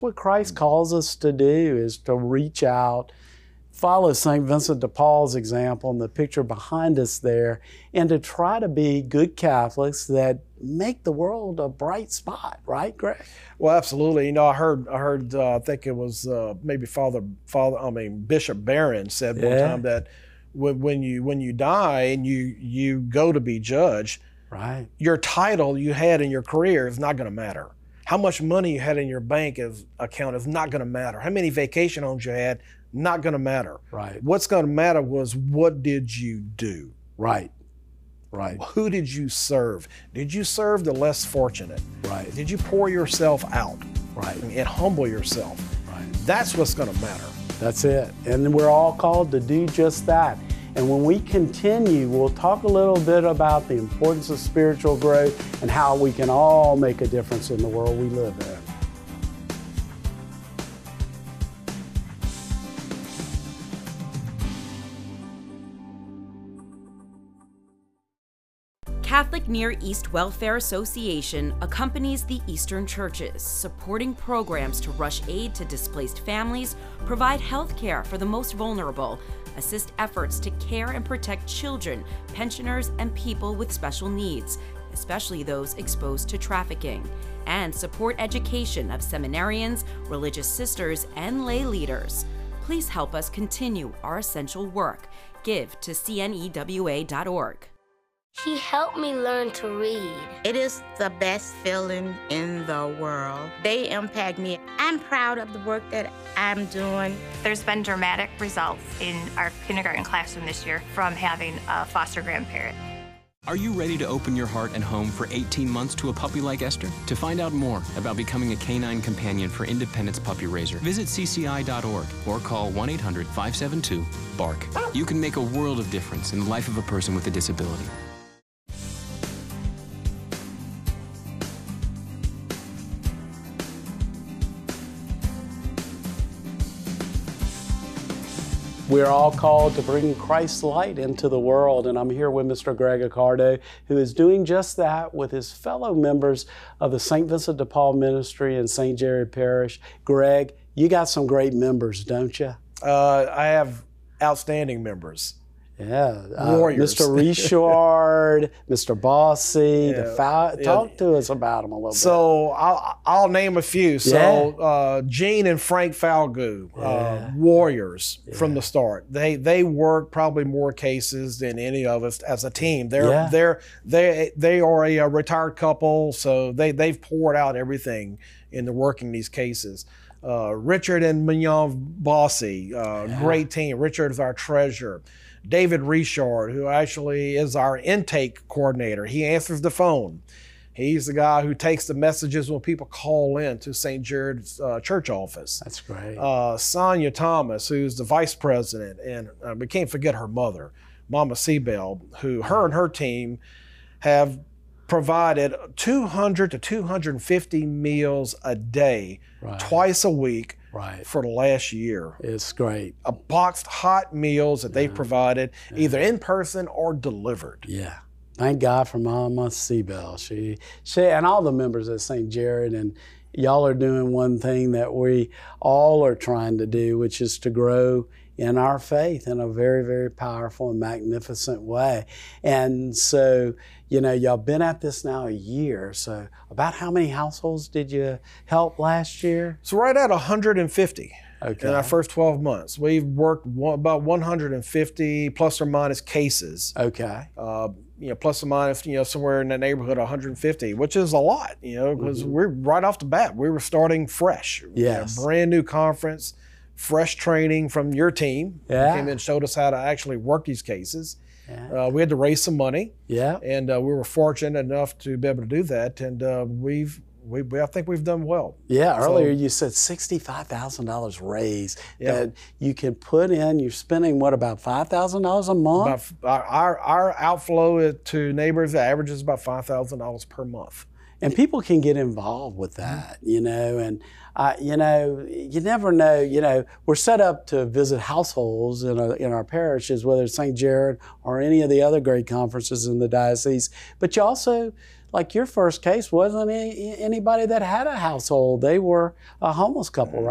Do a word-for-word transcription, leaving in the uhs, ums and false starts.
What Christ calls us to do is to reach out, follow Saint Vincent de Paul's example and the picture behind us there, and to try to be good Catholics that make the world a bright spot, right, Greg? Well, absolutely. You know, I heard, I heard, uh, I think it was uh, maybe Father, Father, I mean Bishop Barron said one Yeah. time that when, when you when you die and you you go to be judged, Right. your title you had in your career is not going to matter. How much money you had in your bank is, account is not going to matter. How many vacation homes you had, not going to matter. Right. What's going to matter was, what did you do? Right. Right. Who did you serve? Did you serve the less fortunate? Right. Did you pour yourself out? Right. And humble yourself? Right. That's what's going to matter. That's it. And we're all called to do just that. And when we continue, we'll talk a little bit about the importance of spiritual growth and how we can all make a difference in the world we live in. Catholic Near East Welfare Association accompanies the Eastern churches, supporting programs to rush aid to displaced families, provide health care for the most vulnerable, assist efforts to care and protect children, pensioners, and people with special needs, especially those exposed to trafficking, and support education of seminarians, religious sisters, and lay leaders. Please help us continue our essential work. Give to C N E W A dot org. He helped me learn to read. It is the best feeling in the world. They impact me. I'm proud of the work that I'm doing. There's been dramatic results in our kindergarten classroom this year from having a foster grandparent. Are you ready to open your heart and home for eighteen months to a puppy like Esther? To find out more about becoming a canine companion for Independence Puppy Raiser, visit C C I dot org or call one eight hundred, five seven two, BARK. You can make a world of difference in the life of a person with a disability. We're all called to bring Christ's light into the world, and I'm here with Mister Greg Accardo, who is doing just that with his fellow members of the Saint Vincent de Paul Ministry and Saint Jerry Parish. Greg, you got some great members, don't you? Uh, I have outstanding members. Yeah, uh, Warriors. Mister Richard, Mister Bossy, Yeah. the Fal- Yeah. talk to us about them a little So I'll, I'll name a few. So uh, Gene and Frank Falgout, Yeah. uh, warriors from Yeah. the start. They they work probably more cases than any of us as a team. They're Yeah. they're they they are a, a retired couple, so they they've poured out everything into working these cases. Uh, Richard and Mignon Bossy, uh, Yeah. great team. Richard is our treasurer. David Richard, who actually is our intake coordinator. He answers the phone. He's the guy who takes the messages when people call in to Saint Jared's uh, church office. That's great. Uh, Sonia Thomas, who's the vice president, and uh, we can't forget her mother, Mama Seabell, who her and her team have provided two hundred to two hundred fifty meals a day, Right. twice a week, Right. for the last year. It's great. A boxed hot meals that they've provided, either in person or delivered. Yeah. Thank God for Mama Seabell. She, she, and all the members at Saint Jared, and y'all are doing one thing that we all are trying to do, which is to grow in our faith in a very, very powerful and magnificent way. And so, you know, y'all been at this now a year. So about how many households did you help last year? So right at one hundred fifty Okay. in our first twelve months. We've worked one, about one hundred fifty plus or minus cases. Okay. Uh, you know, plus or minus, you know, somewhere in the neighborhood of one hundred fifty, which is a lot, you know, because Mm-hmm. we're right off the bat, we were starting fresh. We had Yes. a brand new conference, fresh training from your team. Yeah. Came in and showed us how to actually work these cases. Yeah. Uh, we had to raise some money, Yeah. and uh, we were fortunate enough to be able to do that. And uh, we've, we, we, I think we've done well. Yeah, So- earlier you said sixty-five thousand dollars raised Yeah. that you can put in. You're spending, what, about five thousand dollars a month? About, our, our outflow to neighbors averages about five thousand dollars per month. And people can get involved with that, you know, and, uh, you know, you never know, you know, we're set up to visit households in, our in our parishes, whether it's Saint Jared or any of the other great conferences in the diocese, but you also like your first case wasn't any, anybody that had a household. They were a homeless couple, right?